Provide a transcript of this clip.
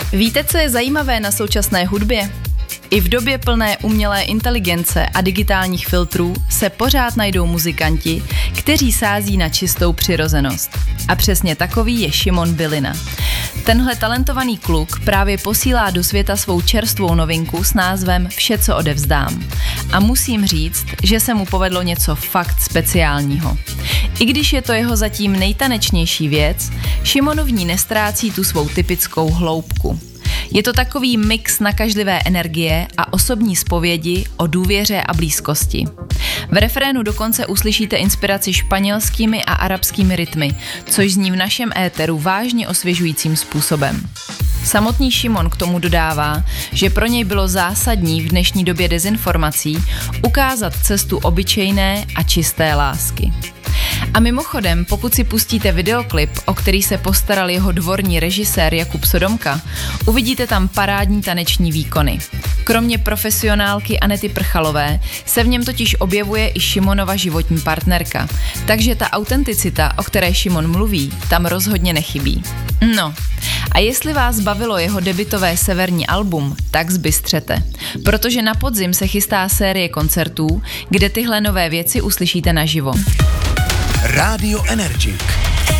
Víte, co je zajímavé na současné hudbě? I v době plné umělé inteligence a digitálních filtrů se pořád najdou muzikanti, kteří sází na čistou přirozenost. A přesně takový je Šimon Bylina. Tenhle talentovaný kluk právě posílá do světa svou čerstvou novinku s názvem Vše, co odevzdám. A musím říct, že se mu povedlo něco fakt speciálního. I když je to jeho zatím nejtanečnější věc, Šimon v ní nestrácí tu svou typickou hloubku. Je to takový mix nakažlivé energie a osobní zpovědi o důvěře a blízkosti. V refrénu dokonce uslyšíte inspiraci španělskými a arabskými rytmy, což zní v našem éteru vážně osvěžujícím způsobem. Samotný Šimon k tomu dodává, že pro něj bylo zásadní v dnešní době dezinformací ukázat cestu obyčejné a čisté lásky. A mimochodem, pokud si pustíte videoklip, o který se postaral jeho dvorní režisér Jakub Sodomka, uvidíte tam parádní taneční výkony. Kromě profesionálky Anety Prchalové se v něm totiž objevuje i Šimonova životní partnerka, takže ta autenticita, o které Šimon mluví, tam rozhodně nechybí. No, a jestli vás bavilo jeho debutové severní album, tak zbystřete, protože na podzim se chystá série koncertů, kde tyhle nové věci uslyšíte naživo. Radio Energy.